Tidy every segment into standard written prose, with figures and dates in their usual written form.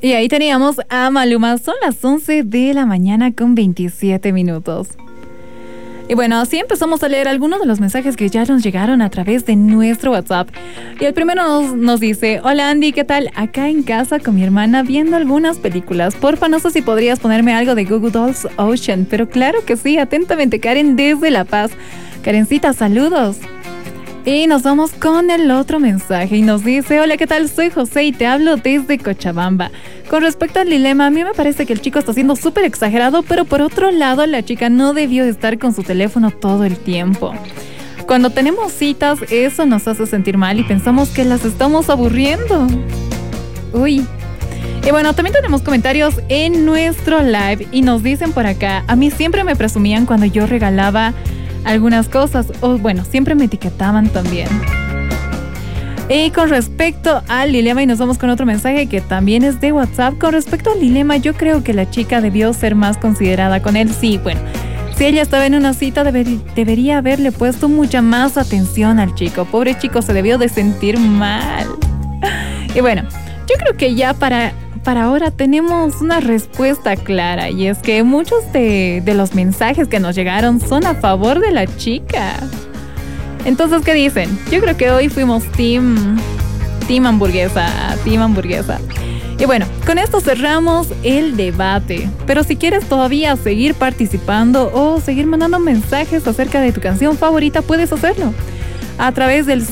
Y ahí teníamos a Maluma. Son las 11 de la mañana con 27 minutos. Y bueno, así empezamos a leer algunos de los mensajes que ya nos llegaron a través de nuestro WhatsApp. Y el primero nos dice: hola Andy, ¿qué tal? Acá en casa con mi hermana viendo algunas películas. Porfa, no sé si podrías ponerme algo de Google Dolls Ocean. Pero claro que sí, atentamente Karen desde La Paz. Karencita, saludos. Y nos vamos con el otro mensaje y nos dice: hola, ¿qué tal? Soy José y te hablo desde Cochabamba. Con respecto al dilema, a mí me parece que el chico está siendo súper exagerado, pero por otro lado, la chica no debió estar con su teléfono todo el tiempo. Cuando tenemos citas, eso nos hace sentir mal y pensamos que las estamos aburriendo. Uy. Y bueno, también tenemos comentarios en nuestro live y nos dicen por acá: a mí siempre me presumían cuando yo regalaba algunas cosas, o bueno, siempre me etiquetaban también. Y con respecto al dilema, y nos vamos con otro mensaje que también es de WhatsApp. Con respecto al dilema, yo creo que la chica debió ser más considerada con él. Sí, bueno, si ella estaba en una cita, debería haberle puesto mucha más atención al chico. Pobre chico, se debió de sentir mal. Y bueno, yo creo que ya para ahora tenemos una respuesta clara, y es que muchos de los mensajes que nos llegaron son a favor de la chica. Entonces, ¿qué dicen? Yo creo que hoy fuimos team hamburguesa. Y bueno, con esto cerramos el debate. Pero si quieres todavía seguir participando o seguir mandando mensajes acerca de tu canción favorita, puedes hacerlo a través del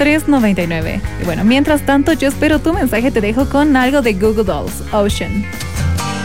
698-88-399. Y bueno, mientras tanto, yo espero tu mensaje. Te dejo con algo de Google Dolls Ocean.